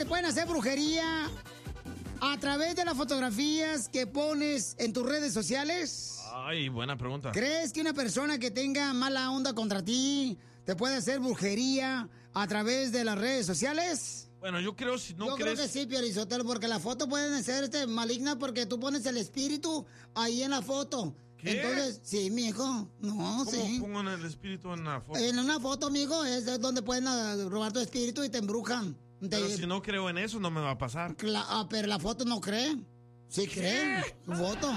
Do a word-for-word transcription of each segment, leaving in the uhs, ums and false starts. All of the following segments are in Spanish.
te pueden hacer brujería a través de las fotografías que pones en tus redes sociales? Ay, buena pregunta. ¿Crees que una persona que tenga mala onda contra ti te puede hacer brujería a través de las redes sociales? Bueno, yo creo, si no Yo crees... creo que sí, Piolizotelo, porque las fotos pueden ser este, malignas porque tú pones el espíritu ahí en la foto. ¿Qué? Entonces, sí, mijo, no, ¿Cómo sí. pongo el espíritu en la foto? En una foto, amigo, es donde pueden ah, robar tu espíritu y te embrujan. Pero Te- si no creo en eso, no me va a pasar. Cla- ah, pero la foto no cree. Sí cree, su foto.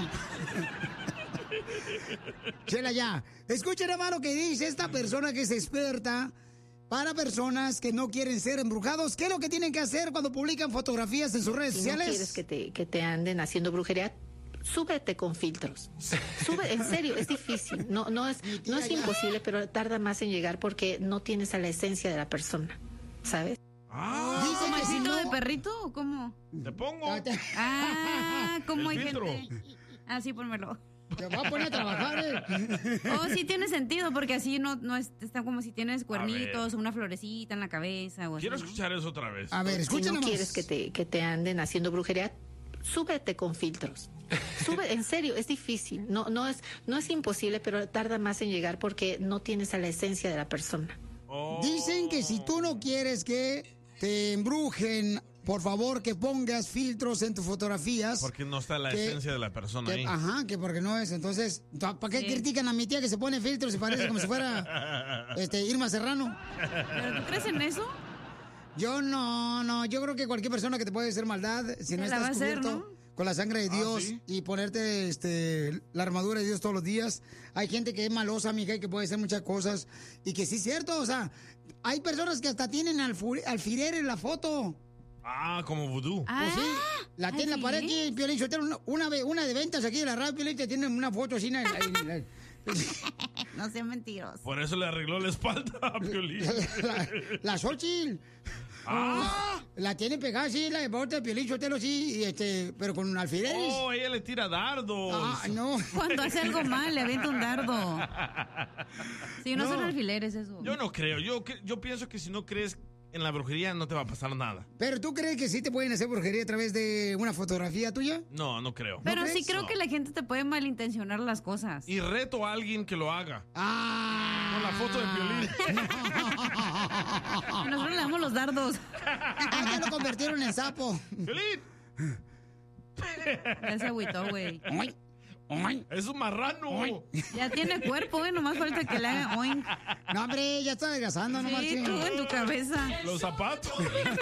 Chela, ya. Escuchen, hermano, lo que dice esta persona que es experta para personas que no quieren ser embrujados. ¿Qué es lo que tienen que hacer cuando publican fotografías en sus redes Si no sociales? quieres que te, que te anden haciendo brujería, súbete con filtros. Sube, en serio, es difícil. No, no es, no es imposible, pero tarda más en llegar porque no tienes a la esencia de la persona, ¿sabes? Ah, Dice ¿Como que si filtro no- de perrito o cómo? te pongo. Ah, como El hay filtro. gente. Ah, sí, pónmelo. Te va a poner a trabajar, ¿eh? Oh, sí tiene sentido, porque así no, no es, está como si tienes cuernitos ver. o una florecita en la cabeza o así. Quiero ¿no? escuchar eso otra vez. A ver, Si escuchen no nomás. quieres que te, que te anden haciendo brujería, súbete con filtros. Sube, en serio, es difícil. No, no es, no es imposible, pero tarda más en llegar porque no tienes a la esencia de la persona. Oh. Dicen que si tú no quieres que te embrujen, por favor que pongas filtros en tus fotografías. Porque no está la que- esencia de la persona que- ahí. ajá, que porque no es. Entonces, ¿para qué Sí. critican a mi tía que se pone filtros y parece como si fuera este, Irma Serrano? ¿Pero tú crees en eso? Yo no, no, yo creo que cualquier persona que te puede hacer maldad, si no Se la va a estás hacer, cubierto ¿no? con la sangre de Ah, Dios ¿sí? y ponerte este, la armadura de Dios todos los días, hay gente que es malosa, mija, y que puede hacer muchas cosas. Y que sí es cierto, o sea, hay personas que hasta tienen alfu- alfiler en la foto. Ah, como vudú. Ah, Pues sí, la tiene en la pared aquí, Piolín Sotelo, una, una, ve- una de ventas aquí de la radio, Piolín, te tienen una foto así. en la- en la- no sean mentirosos. Por eso le arregló la espalda a Piolín. la, la Xochitl. Ah. La tiene pegada así, la de bota de Piolín Sotelo, sí, y este, pero con alfileres. Oh, ella le tira dardos. Ah, no. Cuando hace algo mal, le avienta un dardo. Sí, no, No. son alfileres eso. Yo no creo. Yo, cre- yo pienso que si no crees en la brujería, no te va a pasar nada. Pero ¿tú crees que sí te pueden hacer brujería a través de una fotografía tuya? No, no creo. Pero sí crees? creo No. que la gente te puede malintencionar las cosas. Y reto a alguien que lo haga. Ah. Con la foto de Piolín. Nosotros le damos los dardos. Ah, ya lo convirtieron en sapo. ¡Piolín! Ya se agüitó, güey. Ay, ay. ¡Es un marrano! Ya tiene cuerpo, güey. Nomás falta que le haga oink. No, hombre, ya está adelgazando, no Sí, marchen. tú en tu cabeza. Los zapatos.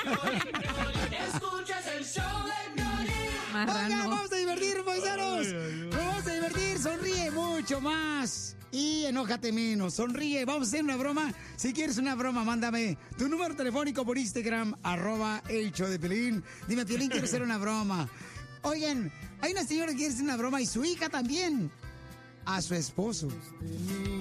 Escuchas el show de Piolín. Oigan, Marrano. vamos a divertir, paisanos. Ay, ay, ay. Nos vamos a divertir, sonríe mucho más. Y enójate menos, sonríe. Vamos a hacer una broma. Si quieres una broma, mándame tu número telefónico por Instagram, arroba el show de Piolín. Dime, Piolín, quiero hacer una broma. Oigan, hay una señora que quiere hacer una broma y su hija también. A su esposo.